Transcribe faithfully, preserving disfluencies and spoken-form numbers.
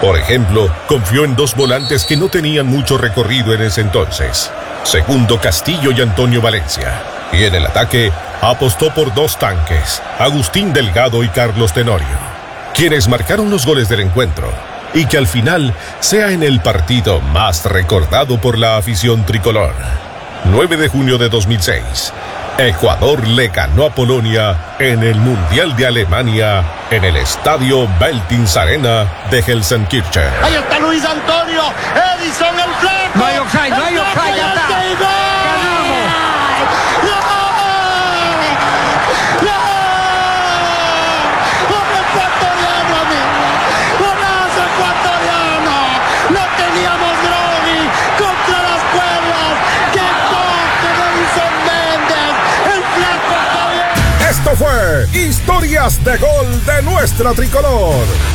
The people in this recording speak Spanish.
Por ejemplo, confió en dos volantes que no tenían mucho recorrido en ese entonces, Segundo Castillo y Antonio Valencia. Y en el ataque, apostó por dos tanques, Agustín Delgado y Carlos Tenorio, quienes marcaron los goles del encuentro, y que al final sea en el partido más recordado por la afición tricolor. nueve de junio de dos mil seis, Ecuador le ganó a Polonia en el Mundial de Alemania en el estadio Veltins-Arena de Gelsenkirchen. Ahí está Luis Antonio, Edison el flaco. No hay offside, no hay offside, ya está. Ganamos. Esto fue Historias de Gol de nuestra tricolor.